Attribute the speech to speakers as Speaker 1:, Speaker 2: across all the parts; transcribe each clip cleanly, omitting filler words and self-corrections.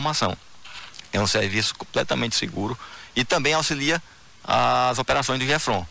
Speaker 1: informação. É um serviço completamente seguro e também auxilia as operações do GEFRON.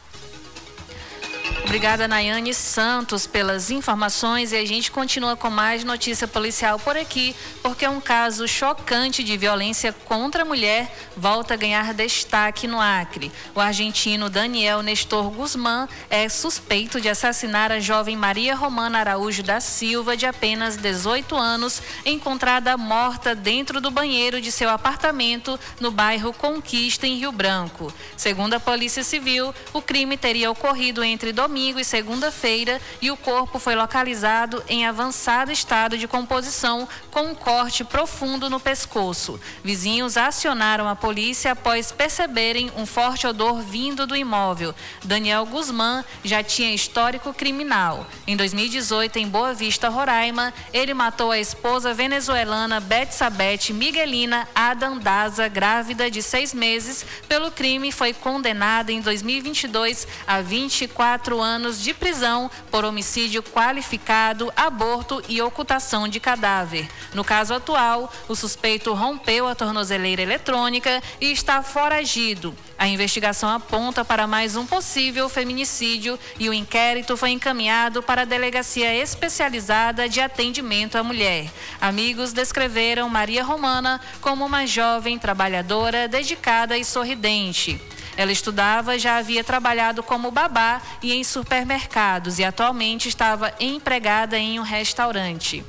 Speaker 2: Obrigada, Nayane Santos, pelas informações, e a gente continua com mais notícia policial por aqui, porque um caso chocante de violência contra a mulher volta a ganhar destaque no Acre. O argentino Daniel Nestor Guzmán é suspeito de assassinar a jovem Maria Romana Araújo da Silva, de apenas 18 anos, encontrada morta dentro do banheiro de seu apartamento no bairro Conquista, em Rio Branco. Segundo a Polícia Civil, o crime teria ocorrido entre domingo e segunda-feira e o corpo foi localizado em avançado estado de composição, com um corte profundo no pescoço. Vizinhos acionaram a polícia após perceberem um forte odor vindo do imóvel. Daniel Guzmán já tinha histórico criminal. Em 2018, em Boa Vista, Roraima, ele matou a esposa venezuelana Betsabete Miguelina Adandaza, grávida de 6 meses. Pelo crime, foi condenada em 2022 a 24 anos de prisão por homicídio qualificado, aborto e ocultação de cadáver. No caso atual, o suspeito rompeu a tornozeleira eletrônica e está foragido. A investigação aponta para mais um possível feminicídio e o inquérito foi encaminhado para a Delegacia Especializada de Atendimento à Mulher. Amigos descreveram Maria Romana como uma jovem trabalhadora, dedicada e sorridente. Ela estudava, já havia trabalhado como babá e em supermercados e atualmente estava empregada em um restaurante.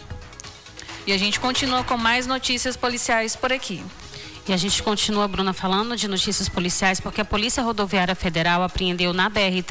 Speaker 2: E a gente continua com mais notícias policiais por aqui.
Speaker 3: E a gente continua, Bruna, falando de notícias policiais, porque a Polícia Rodoviária Federal apreendeu na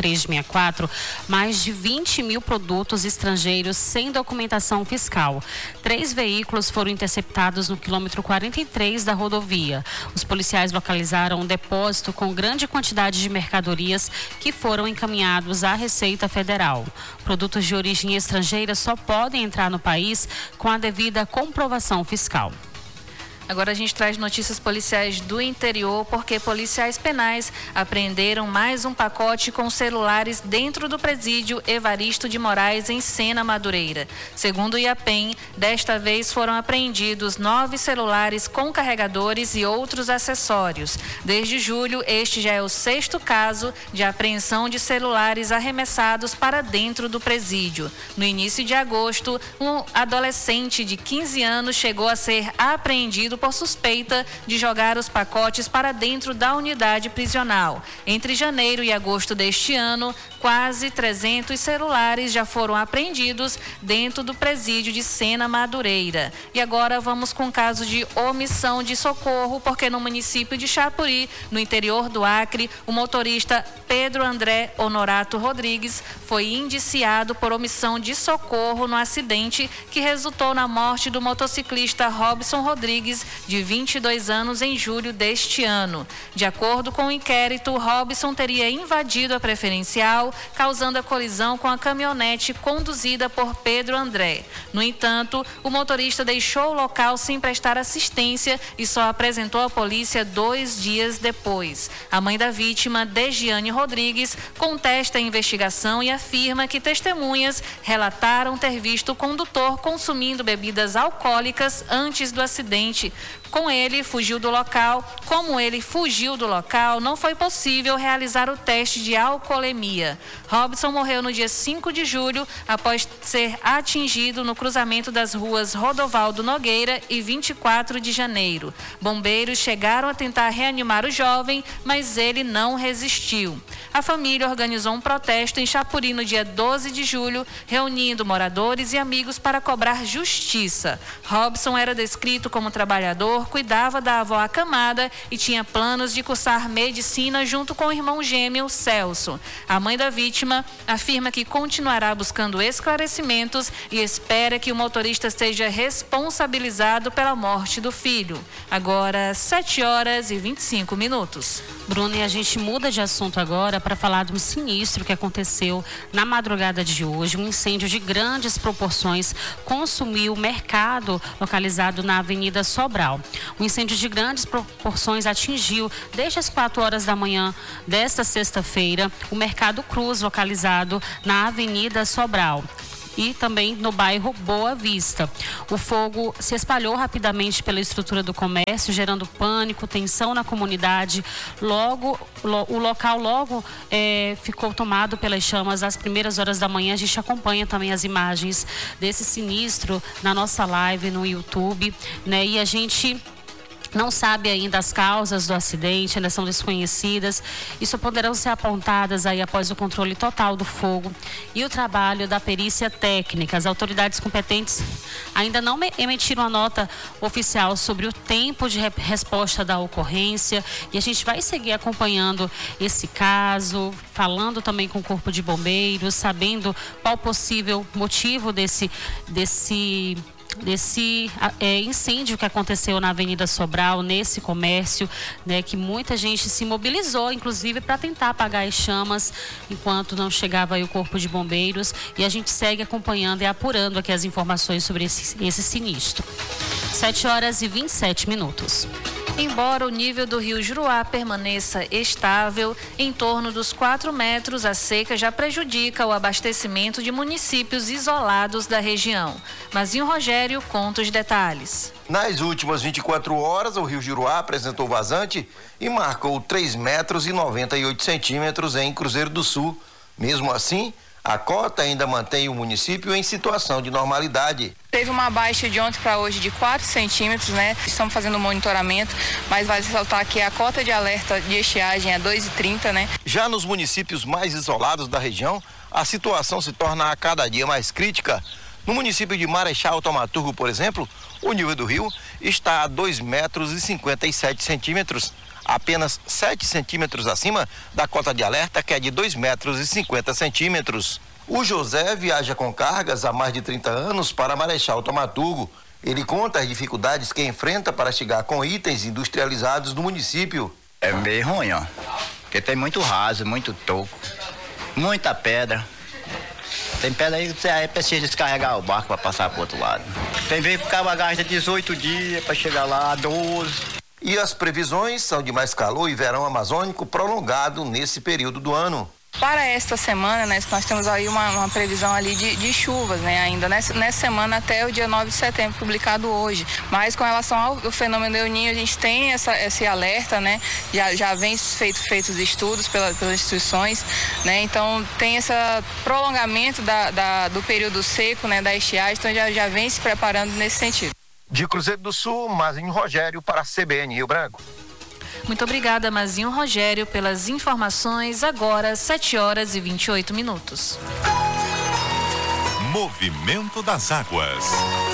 Speaker 3: BR-364 mais de 20 mil produtos estrangeiros sem documentação fiscal. 3 veículos foram interceptados no quilômetro 43 da rodovia. Os policiais localizaram um depósito com grande quantidade de mercadorias que foram encaminhados à Receita Federal. Produtos de origem estrangeira só podem entrar no país com a devida comprovação fiscal.
Speaker 2: Agora a gente traz notícias policiais do interior, porque policiais penais apreenderam mais um pacote com celulares dentro do presídio Evaristo de Moraes, em Sena, Madureira. Segundo o IAPEM, desta vez foram apreendidos 9 celulares com carregadores e outros acessórios. Desde julho, este já é o 6º caso de apreensão de celulares arremessados para dentro do presídio. No início de agosto, um adolescente de 15 anos chegou a ser apreendido por suspeita de jogar os pacotes para dentro da unidade prisional. Entre janeiro e agosto deste ano, quase 300 celulares já foram apreendidos dentro do presídio de Sena, Madureira. E agora vamos com o caso de omissão de socorro, porque no município de Chapuri, no interior do Acre, o motorista Pedro André Honorato Rodrigues foi indiciado por omissão de socorro no acidente que resultou na morte do motociclista Robson Rodrigues, de 22 anos, em julho deste ano. De acordo com o inquérito, Robson teria invadido a preferencial, causando a colisão com a caminhonete conduzida por Pedro André. No entanto, o motorista deixou o local sem prestar assistência e só apresentou à polícia 2 dias depois. A mãe da vítima, Degiane Rodrigues, contesta a investigação e afirma que testemunhas relataram ter visto o condutor consumindo bebidas alcoólicas antes do acidente. Como ele fugiu do local, não foi possível realizar o teste de alcoolemia. Robson morreu no dia 5 de julho, após ser atingido no cruzamento das ruas Rodovaldo Nogueira e 24 de janeiro. Bombeiros chegaram a tentar reanimar o jovem, mas ele não resistiu. A família organizou um protesto em Chapuri no dia 12 de julho, reunindo moradores e amigos para cobrar justiça. Robson era descrito como trabalhador, cuidava da avó acamada e tinha planos de cursar medicina junto com o irmão gêmeo Celso. A mãe da vítima afirma que continuará buscando esclarecimentos e espera que o motorista seja responsabilizado pela morte do filho. Agora, 7h25.
Speaker 3: Bruno, e a gente muda de assunto agora para falar de um sinistro que aconteceu na madrugada de hoje. Um incêndio de grandes proporções consumiu o mercado localizado na Avenida Sobral. O incêndio de grandes proporções atingiu, desde as 4 horas da manhã desta sexta-feira, o Mercado Cruz, localizado na Avenida Sobral. e também no bairro Boa Vista. O fogo se espalhou rapidamente pela estrutura do comércio, gerando pânico, tensão na comunidade. O local ficou tomado pelas chamas às primeiras horas da manhã. A gente acompanha também as imagens desse sinistro na nossa live no YouTube, né? E a gente não sabe ainda as causas do acidente, ainda são desconhecidas. Isso poderão ser apontadas aí após o controle total do fogo e o trabalho da perícia técnica. As autoridades competentes ainda não emitiram a nota oficial sobre o tempo de resposta da ocorrência, e a gente vai seguir acompanhando esse caso, falando também com o Corpo de Bombeiros, sabendo qual o possível motivo desse incêndio que aconteceu na Avenida Sobral, nesse comércio, né, que muita gente se mobilizou, inclusive, para tentar apagar as chamas, enquanto não chegava aí o Corpo de Bombeiros, e a gente segue acompanhando e apurando aqui as informações sobre esse sinistro. 7h27.
Speaker 2: Embora o nível do rio Juruá permaneça estável, em torno dos 4 metros, a seca já prejudica o abastecimento de municípios isolados da região. Mazinho Rogério conta os detalhes.
Speaker 4: Nas últimas 24 horas, o rio Juruá apresentou vazante e marcou 3 metros e 98 centímetros em Cruzeiro do Sul. Mesmo assim, a cota ainda mantém o município em situação de normalidade.
Speaker 5: Teve uma baixa de ontem para hoje de 4 centímetros, né? Estamos fazendo um monitoramento, mas vai ressaltar que a cota de alerta de estiagem é 2,30, né?
Speaker 4: Já nos municípios mais isolados da região, a situação se torna a cada dia mais crítica. No município de Marechal Thaumaturgo, por exemplo, o nível do rio está a 2 metros e 57 centímetros. Apenas 7 centímetros acima da cota de alerta, que é de 2 metros e 50 centímetros. O José viaja com cargas há mais de 30 anos para Marechal Thaumaturgo. Ele conta as dificuldades que enfrenta para chegar com itens industrializados no município.
Speaker 6: É meio ruim, ó, porque tem muito raso, muito toco, muita pedra. Tem pedra aí que você precisa descarregar o barco para passar para o outro lado. Tem vez que o cara gasta 18 dias para chegar lá, 12.
Speaker 4: E as previsões são de mais calor e verão amazônico prolongado nesse período do ano.
Speaker 5: Para esta semana, né, nós temos aí uma previsão ali de chuvas, né, ainda nessa semana até o dia 9 de setembro, publicado hoje. Mas com relação ao fenômeno El Niño, a gente tem esse alerta, né, já vem feitos estudos pelas instituições, né, então tem esse prolongamento do período seco, né, da estiagem, então já vem se preparando nesse sentido.
Speaker 4: De Cruzeiro do Sul, Mazinho Rogério para a CBN Rio Branco.
Speaker 2: Muito obrigada, Mazinho Rogério, pelas informações. Agora, 7h28.
Speaker 7: Movimento das Águas.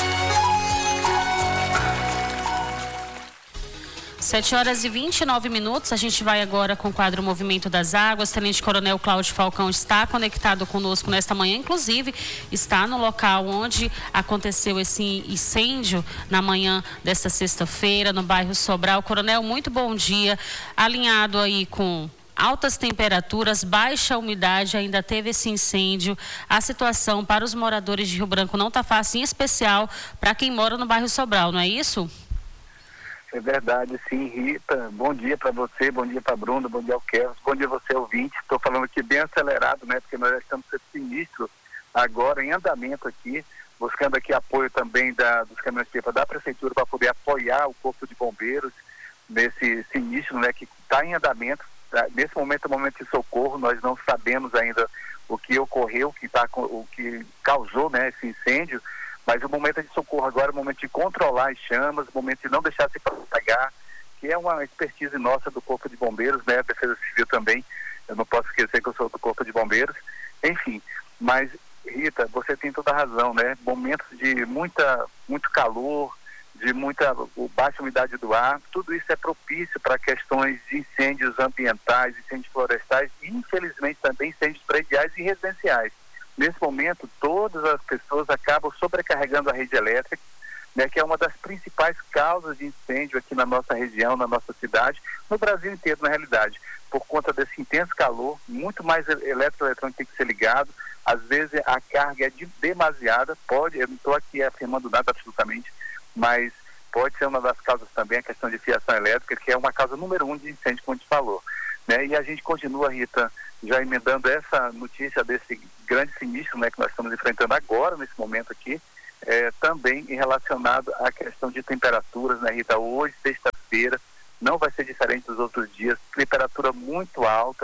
Speaker 3: 7h29. A gente vai agora com o quadro Movimento das Águas. Tenente Coronel Cláudio Falcão está conectado conosco nesta manhã, inclusive está no local onde aconteceu esse incêndio na manhã desta sexta-feira, no bairro Sobral. Coronel, muito bom dia. Alinhado aí com altas temperaturas, baixa umidade, ainda teve esse incêndio. A situação para os moradores de Rio Branco não está fácil, em especial para quem mora no bairro Sobral, não é isso?
Speaker 8: É verdade, sim, Rita. Bom dia para você, bom dia para Bruna, bom dia ao Kevin, bom dia a você, ouvinte. Estou falando aqui bem acelerado, né? Porque nós já estamos com esse sinistro agora em andamento aqui, buscando aqui apoio também dos caminhões-pipa da Prefeitura para poder apoiar o Corpo de Bombeiros nesse sinistro, né? Que está em andamento. Nesse momento é um momento de socorro, nós não sabemos ainda o que ocorreu, o que causou, né, esse incêndio. Mas o momento de socorro agora é o momento de controlar as chamas, o momento de não deixar se propagar, que é uma expertise nossa do Corpo de Bombeiros, né? A Defesa Civil também, eu não posso esquecer que eu sou do Corpo de Bombeiros. Enfim, mas, Rita, você tem toda a razão, né? Momentos de muito calor, de muita baixa umidade do ar, tudo isso é propício para questões de incêndios ambientais, incêndios florestais e, infelizmente, também incêndios prediais e residenciais. Nesse momento, todas as pessoas acabam sobrecarregando a rede elétrica, né, que é uma das principais causas de incêndio aqui na nossa região, na nossa cidade, no Brasil inteiro, na realidade. Por conta desse intenso calor, muito mais eletroeletrônico tem que ser ligado. Às vezes a carga é demasiada, eu não estou aqui afirmando nada absolutamente, mas pode ser uma das causas também a questão de fiação elétrica, que é uma causa número 1 de incêndio, como a gente falou. Né? E a gente continua, Rita, já emendando essa notícia desse grande sinistro, né, que nós estamos enfrentando agora, nesse momento aqui, também relacionado à questão de temperaturas, né, Rita? Hoje, sexta-feira, não vai ser diferente dos outros dias, temperatura muito alta,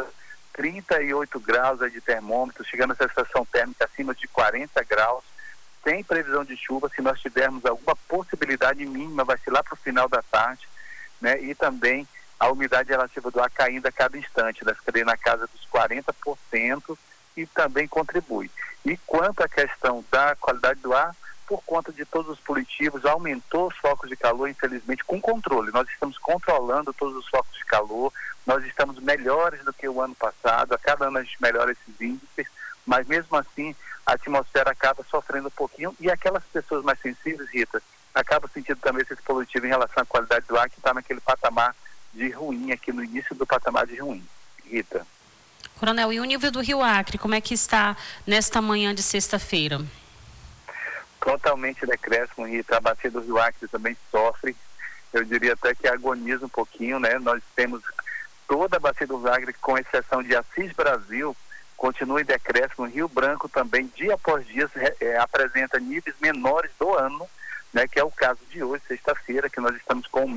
Speaker 8: 38 graus de termômetro, chegando a sensação térmica acima de 40 graus, sem previsão de chuva. Se nós tivermos alguma possibilidade mínima, vai ser lá para o final da tarde, né? E também a umidade relativa do ar caindo a cada instante, deve cair na casa dos 40% e também contribui. E quanto à questão da qualidade do ar, por conta de todos os punitivos, aumentou os focos de calor, infelizmente, com controle. Nós estamos controlando todos os focos de calor, nós estamos melhores do que o ano passado, a cada ano a gente melhora esses índices, mas mesmo assim a atmosfera acaba sofrendo um pouquinho e aquelas pessoas mais sensíveis, Rita, acabam sentindo também esse positivo em relação à qualidade do ar, que está naquele patamar de ruim, aqui no início do patamar de ruim. Rita.
Speaker 3: Coronel, e o nível do Rio Acre, como é que está nesta manhã de sexta-feira?
Speaker 8: Totalmente decréscimo, Rita. A bacia do Rio Acre também sofre, eu diria até que agoniza um pouquinho, né? Nós temos toda a bacia do Rio Acre, com exceção de Assis Brasil, continua em decréscimo. Rio Branco também, dia após dia, apresenta níveis menores do ano, né? Que é o caso de hoje, sexta-feira, que nós estamos com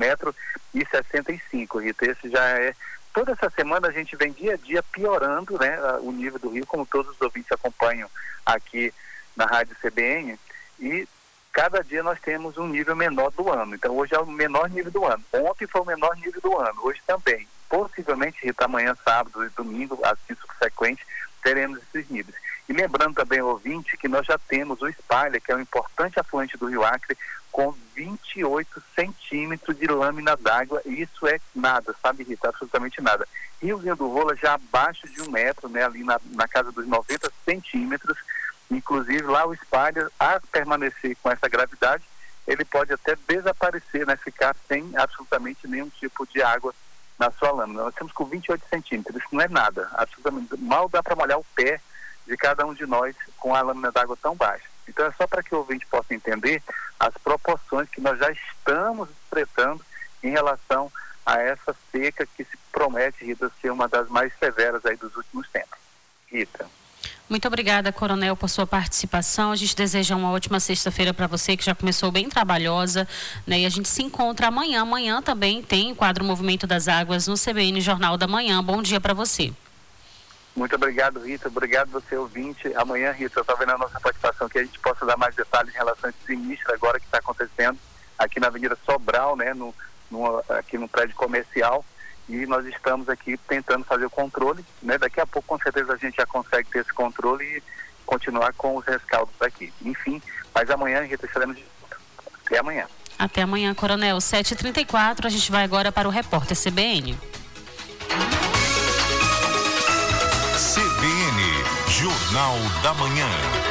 Speaker 8: 1,65 m, Rita. Esse já é... Toda essa semana a gente vem dia a dia piorando, né? O nível do rio, como todos os ouvintes acompanham aqui na Rádio CBN, e cada dia nós temos um nível menor do ano. Então hoje é o menor nível do ano. Ontem foi o menor nível do ano, hoje também. Possivelmente, Rita, amanhã, sábado e domingo, assim subsequente, teremos esses níveis. E lembrando também, ouvinte, que nós já temos o Espalha, que é um importante afluente do Rio Acre, com 28 centímetros de lâmina d'água, e isso é nada, sabe, Rita? Absolutamente nada. Riozinho do Rola já abaixo de 1 metro, né, ali na casa dos 90 centímetros, inclusive lá o Espalha, a permanecer com essa gravidade, ele pode até desaparecer, né, ficar sem absolutamente nenhum tipo de água na sua lâmina. Nós temos com 28 centímetros, isso não é nada, absolutamente, mal dá para molhar o pé de cada um de nós com a lâmina d'água tão baixa. Então é só para que o ouvinte possa entender as proporções que nós já estamos enfrentando em relação a essa seca que se promete, Rita, ser uma das mais severas aí dos últimos tempos. Rita.
Speaker 3: Muito obrigada, Coronel, por sua participação. A gente deseja uma ótima sexta-feira para você, que já começou bem trabalhosa, né? E a gente se encontra amanhã. Amanhã também tem o quadro Movimento das Águas no CBN Jornal da Manhã. Bom dia para você.
Speaker 8: Muito obrigado, Rita. Obrigado você, ouvinte. Amanhã, Rita, eu estou vendo a nossa participação, que a gente possa dar mais detalhes em relação a esse sinistro agora que está acontecendo aqui na Avenida Sobral, né? Aqui no prédio comercial. E nós estamos aqui tentando fazer o controle, né? Daqui a pouco, com certeza, a gente já consegue ter esse controle e continuar com os rescaldos aqui. Enfim, mas amanhã, Rita, estaremos de volta. Até amanhã.
Speaker 3: Até amanhã, Coronel. 7h34, a gente vai agora para o repórter CBN.
Speaker 7: CBN, Jornal da Manhã.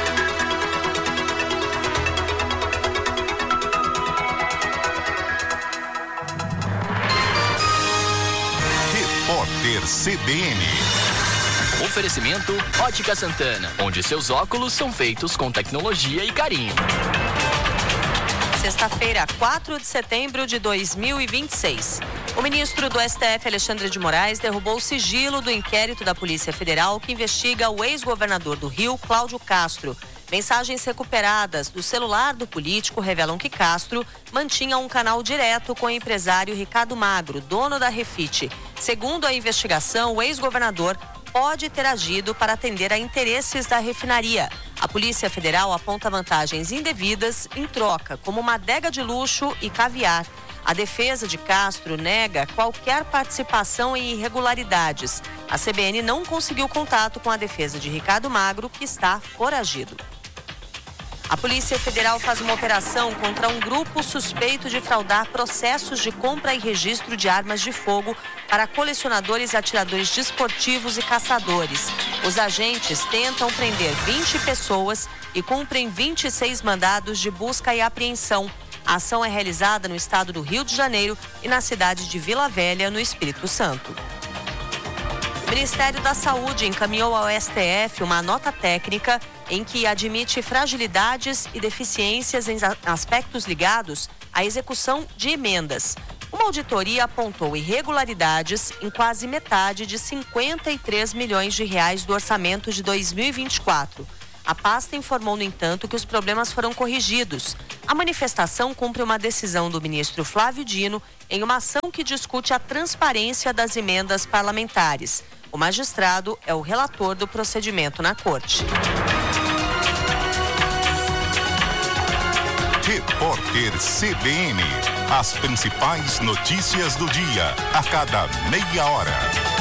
Speaker 7: Repórter CBN.
Speaker 9: Oferecimento Ótica Santana, onde seus óculos são feitos com tecnologia e carinho.
Speaker 10: Sexta-feira, 4 de setembro de 2026. O ministro do STF, Alexandre de Moraes, derrubou o sigilo do inquérito da Polícia Federal que investiga o ex-governador do Rio, Cláudio Castro. Mensagens recuperadas do celular do político revelam que Castro mantinha um canal direto com o empresário Ricardo Magro, dono da Refit. Segundo a investigação, o ex-governador pode ter agido para atender a interesses da refinaria. A Polícia Federal aponta vantagens indevidas em troca, como uma adega de luxo e caviar. A defesa de Castro nega qualquer participação em irregularidades. A CBN não conseguiu contato com a defesa de Ricardo Magro, que está foragido. A Polícia Federal faz uma operação contra um grupo suspeito de fraudar processos de compra e registro de armas de fogo para colecionadores, atiradores desportivos e caçadores. Os agentes tentam prender 20 pessoas e cumprem 26 mandados de busca e apreensão. A ação é realizada no estado do Rio de Janeiro e na cidade de Vila Velha, no Espírito Santo. O Ministério da Saúde encaminhou ao STF uma nota técnica em que admite fragilidades e deficiências em aspectos ligados à execução de emendas. Uma Uma auditoria apontou irregularidades em quase metade de 53 milhões de reais do orçamento de 2024. A pasta informou, no entanto, que os problemas foram corrigidos. A manifestação cumpre uma decisão do ministro Flávio Dino em uma ação que discute a transparência das emendas parlamentares. O magistrado é o relator do procedimento na corte.
Speaker 7: Repórter CBN. As principais notícias do dia, a cada meia hora.